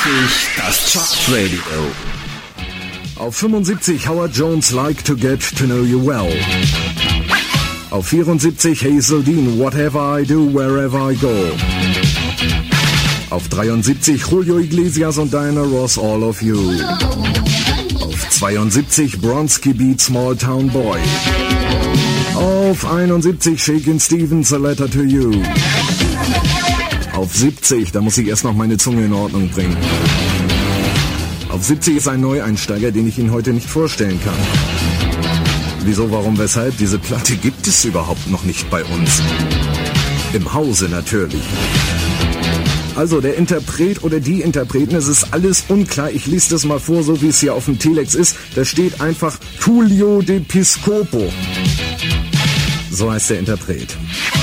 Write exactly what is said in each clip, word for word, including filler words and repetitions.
fünfundsiebzig das Chartradio. Auf fünfundsiebzig Howard Jones Like to Get to Know You Well. Auf vierundsiebzig Hazel Dean Whatever I Do Wherever I Go. Auf dreiundsiebzig Julio Iglesias und Diana Ross All of You. Auf zweiundsiebzig Bronski Beat Small Town Boy. Auf einundsiebzig Shakin' Stevens A Letter to You. Auf siebzig, da muss ich erst noch meine Zunge in Ordnung bringen. Auf siebzig ist ein Neueinsteiger, den ich Ihnen heute nicht vorstellen kann. Wieso, warum, weshalb? Diese Platte gibt es überhaupt noch nicht bei uns. Im Hause natürlich. Also der Interpret oder die Interpreten, es ist alles unklar. Ich lese das mal vor, so wie es hier auf dem Telex ist. Da steht einfach Tullio de Piscopo. So heißt der Interpret.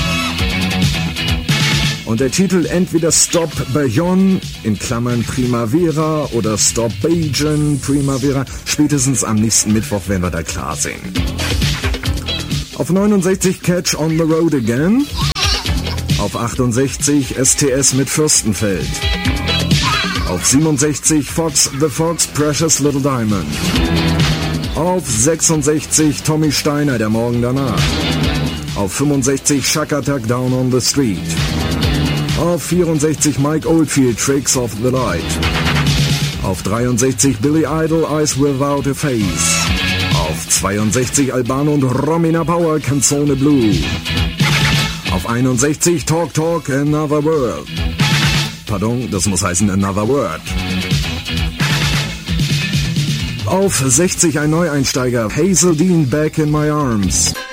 Und der Titel entweder Stop Bayon, in Klammern Primavera, oder Stop Bajan, Primavera. Spätestens am nächsten Mittwoch werden wir da klar sehen. Auf neunundsechzig Catch on the Road Again. Auf achtundsechzig S T S mit Fürstenfeld. Auf siebenundsechzig Fox The Fox Precious Little Diamond. Auf sechsundsechzig Tommy Steiner, der Morgen danach. Auf fünfundsechzig Shack Attack Down on the Street. Auf vierundsechzig Mike Oldfield Tricks of the Light. Auf dreiundsechzig Billy Idol Eyes Without a Face. Auf zweiundsechzig Albano und Romina Power Canzone Blue. Auf einundsechzig Talk Talk Another World. Pardon, das muss heißen Another Word. Auf sechzig ein Neueinsteiger Hazel Dean Back in My Arms.